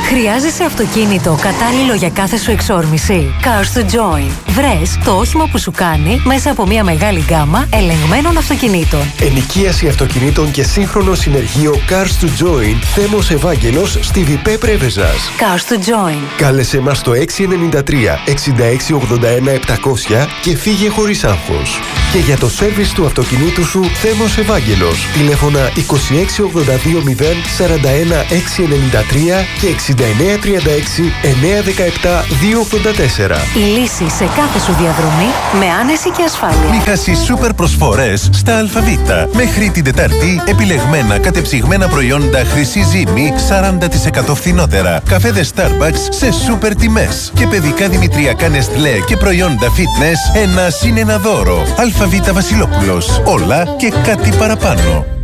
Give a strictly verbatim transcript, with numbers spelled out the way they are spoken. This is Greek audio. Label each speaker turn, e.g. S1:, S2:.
S1: Χρειάζεσαι αυτοκίνητο κατάλληλο για κάθε σου εξόρμηση? Cars to Join. Βρες το όχημα που σου κάνει μέσα από μια μεγάλη γκάμα ελεγμένων αυτοκινήτων.
S2: Ενοικίαση αυτοκινήτων και σύγχρονο συνεργείο Cars to Join. Θέμος Ευάγγελος στη Βιπέ Πρέβεζας.
S1: Cars to Join.
S2: Κάλεσε μας στο έξι εννιά τρία εξήντα έξι ογδόντα ένα επτακόσια και φύγε χωρίς άγχος. Και για το σέρβις του αυτοκινήτου σου, Θέμος Ευάγγελος. Τηλέφωνα είκοσι έξι ογδόντα δύο μηδέν σαράντα ένα έξι ενενήντα τρία και εξήντα εννέα τριάντα έξι εννέα δεκαεπτά δύο ογδόντα τέσσερα.
S1: Η λύση σε κάθε σου διαδρομή με άνεση και ασφάλεια.
S3: Μη χάσεις σούπερ προσφορές στα ΑΒ. Μέχρι την Τετάρτη, επιλεγμένα κατεψυγμένα προϊόντα χρυσή ζύμη σαράντα τοις εκατό φθηνότερα. Καφέδες Starbucks σε σούπερ τιμές. Και παιδικά δημητριακά Nestlé και προϊόντα fitness ένα συν ένα δώρο. ΑΒ Βασιλόπουλος. Όλα και κάτι παραπάνω.